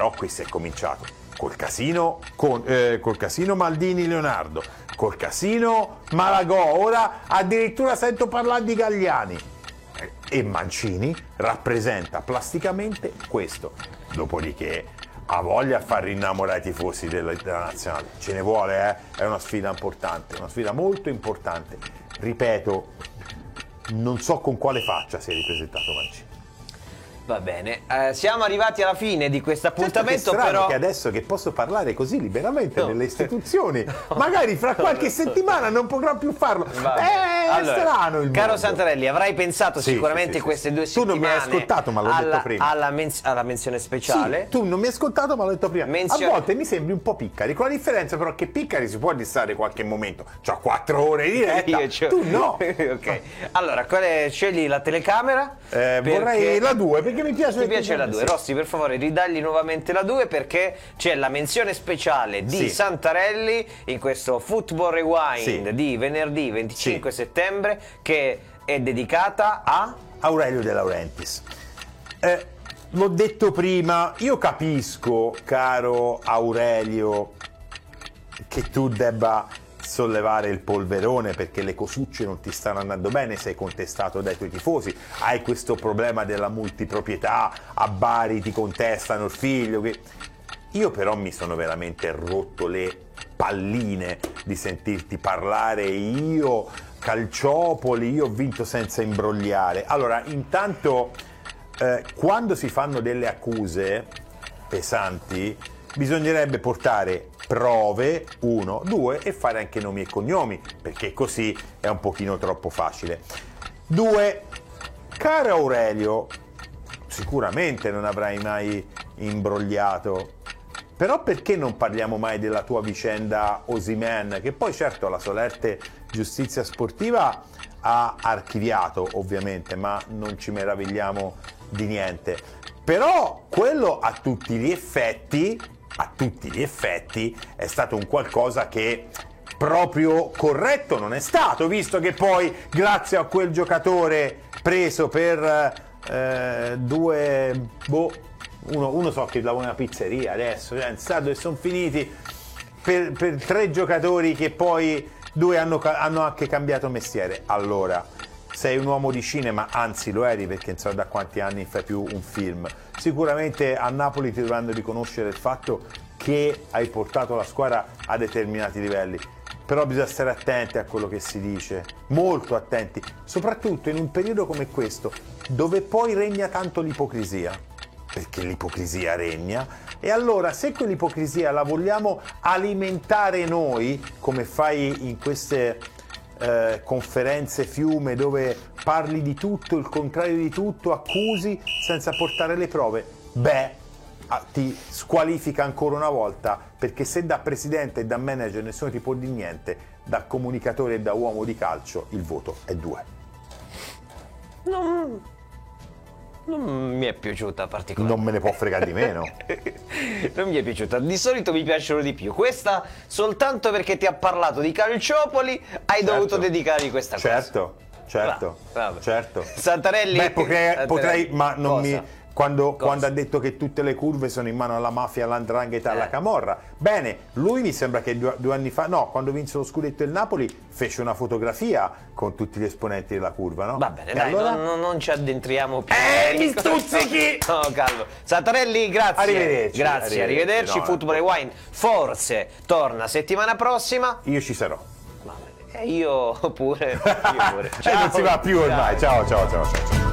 però questo è cominciato col casino Maldini-Leonardo, col casino Malagò, ora addirittura sento parlare di Galliani. E Mancini rappresenta plasticamente questo. Dopodiché ha voglia a far rinnamorare i tifosi della nazionale, ce ne vuole, è una sfida importante, una sfida molto importante. Ripeto, non so con quale faccia si è ripresentato Mancini. Va bene, siamo arrivati alla fine di questo appuntamento, certo, però che adesso che posso parlare così liberamente nelle istituzioni, magari fra qualche settimana non potrò più farlo. Allora, è strano il caro mondo. Santarelli, avrai pensato sicuramente queste 2 settimane. Tu non mi hai ascoltato, ma l'ho detto prima. Alla menzione speciale. Sì, tu non mi hai ascoltato, ma l'ho detto prima. A volte mi sembri un po' Piccari, con la differenza però che Piccari si può distrarre qualche momento. C'ho 4 ore di diretta, tu no. Ok, allora, scegli la telecamera? Vorrei la 2, perché mi piace. Mi piace la 2. Rossi, per favore, ridagli nuovamente la 2, perché c'è la menzione speciale di Santarelli in questo Football Rewind di venerdì 25 settembre, che è dedicata a Aurelio De Laurentiis. L'ho detto prima, io capisco, caro Aurelio, che tu debba sollevare il polverone perché le cosucce non ti stanno andando bene, sei contestato dai tuoi tifosi, hai questo problema della multiproprietà, a Bari ti contestano il figlio. Io però mi sono veramente rotto le palline di sentirti parlare, io Calciopoli, io ho vinto senza imbrogliare. Allora, intanto quando si fanno delle accuse pesanti bisognerebbe portare prove, 1, 2, e fare anche nomi e cognomi, perché così è un pochino troppo facile. 2, caro Aurelio, sicuramente non avrai mai imbrogliato, però perché non parliamo mai della tua vicenda Osimhen, che poi certo la solerte giustizia sportiva ha archiviato ovviamente, ma non ci meravigliamo di niente. Però quello a tutti gli effetti è stato un qualcosa che proprio corretto non è stato, visto che poi grazie a quel giocatore preso per uno so che lavora in una pizzeria adesso, cioè, sa dove sono finiti per 3 giocatori che poi 2 hanno anche cambiato mestiere. Allora, sei un uomo di cinema, anzi lo eri, perché non so da quanti anni fai più un film. Sicuramente a Napoli ti dovranno riconoscere il fatto che hai portato la squadra a determinati livelli, però bisogna stare attenti a quello che si dice, molto attenti, soprattutto in un periodo come questo, dove poi regna tanto l'ipocrisia, perché l'ipocrisia regna, e allora se quell'ipocrisia la vogliamo alimentare noi, come fai in queste conferenze fiume dove parli di tutto, il contrario di tutto, accusi senza portare le prove, ti squalifica ancora una volta, perché se da presidente e da manager nessuno ti può dire niente, da comunicatore e da uomo di calcio il voto è 2. Non mi è piaciuta particolarmente. Non me ne può fregare di meno. Non mi è piaciuta. Di solito mi piacciono di più. Questa soltanto perché ti ha parlato di Calciopoli hai dovuto dedicargli questa cosa. Certo. Santarelli. Potrei, ma non mi... Quando ha detto che tutte le curve sono in mano alla mafia, all''ndrangheta e alla camorra. Bene, lui mi sembra che 2 anni fa, no, quando vinse lo scudetto il Napoli, fece una fotografia con tutti gli esponenti della curva, no? Va bene, dai, allora... non ci addentriamo più. Mi stuzzichi! No, calmo. Santarelli, grazie. Arrivederci. Grazie, arrivederci. No, Football Rewind forse torna settimana prossima. Io ci sarò. Io pure. Non si va più ormai. Ciao.